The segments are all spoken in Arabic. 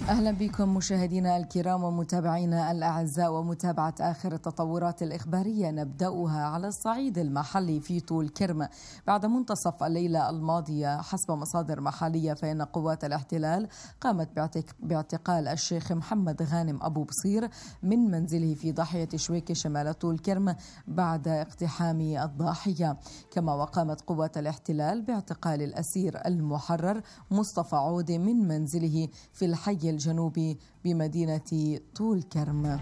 أهلا بكم مشاهدينا الكرام ومتابعينا الأعزاء، ومتابعة آخر التطورات الإخبارية نبدأها على الصعيد المحلي في طول كرم. بعد منتصف الليلة الماضية حسب مصادر محلية فإن قوات الاحتلال قامت باعتقال الشيخ محمد غانم أبو بصير من منزله في ضاحية شويكة شمال طول كرم بعد اقتحام الضاحية. كما وقامت قوات الاحتلال باعتقال الأسير المحرر مصطفى عودة من منزله في الحي الجنوبي بمدينة طول كرم.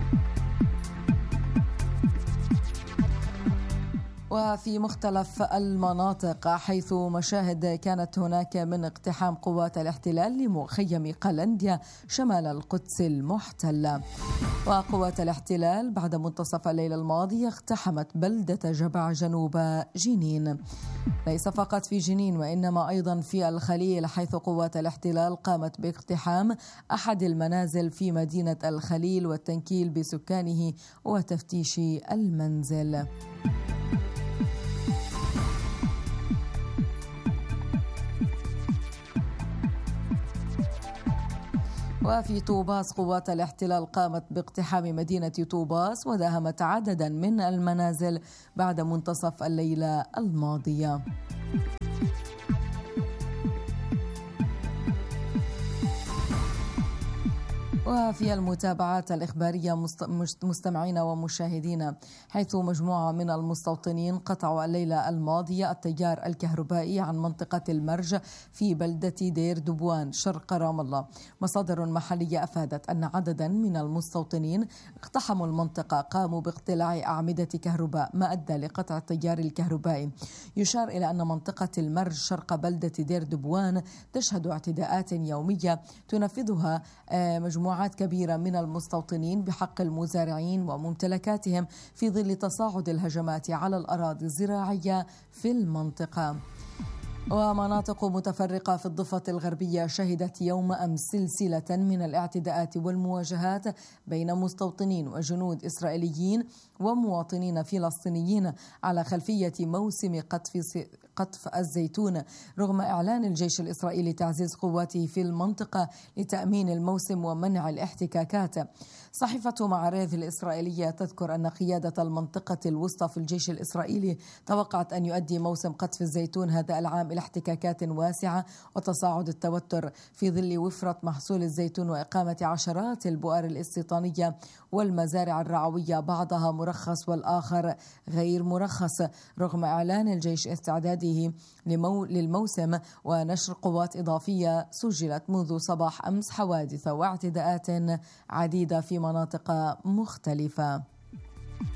وفي مختلف المناطق حيث مشاهد كانت هناك من اقتحام قوات الاحتلال لمخيم قلنديا شمال القدس المحتلة. وقوات الاحتلال بعد منتصف الليل الماضي اقتحمت بلدة جبع جنوب جنين. ليس فقط في جنين وإنما أيضا في الخليل، حيث قوات الاحتلال قامت باقتحام أحد المنازل في مدينة الخليل والتنكيل بسكانه وتفتيش المنزل. وفي طوباس قوات الاحتلال قامت باقتحام مدينة طوباس وداهمت عددا من المنازل بعد منتصف الليلة الماضية. وفي المتابعات الإخبارية مستمعين ومشاهدين، حيث مجموعة من المستوطنين قطعوا الليلة الماضية التيار الكهربائي عن منطقة المرج في بلدة دير دبوان شرق رام الله. مصادر محلية أفادت أن عددا من المستوطنين اقتحموا المنطقة قاموا باقتلاع أعمدة كهرباء ما أدى لقطع التيار الكهربائي. يشار إلى أن منطقة المرج شرق بلدة دير دبوان تشهد اعتداءات يومية تنفذها مجموعات كبيرة من المستوطنين بحق المزارعين وممتلكاتهم في ظل تصاعد الهجمات على الأراضي الزراعية في المنطقة. ومناطق متفرقة في الضفة الغربية شهدت يوم أمس سلسلة من الاعتداءات والمواجهات بين مستوطنين وجنود إسرائيليين ومواطنين فلسطينيين على خلفية موسم قطف الزيتون، رغم إعلان الجيش الإسرائيلي تعزيز قواته في المنطقة لتأمين الموسم ومنع الاحتكاكات. صحيفة معاريف الإسرائيلية تذكر أن قيادة المنطقة الوسطى في الجيش الإسرائيلي توقعت أن يؤدي موسم قطف الزيتون هذا العام إلى احتكاكات واسعة وتصاعد التوتر في ظل وفرة محصول الزيتون وإقامة عشرات البؤر الاستيطانية والمزارع الرعوية، بعضها مرخص والآخر غير مرخص، رغم إعلان الجيش استعداده للموسم ونشر قوات إضافية. سجلت منذ صباح أمس حوادث واعتداءات عديدة في مناطق مختلفة.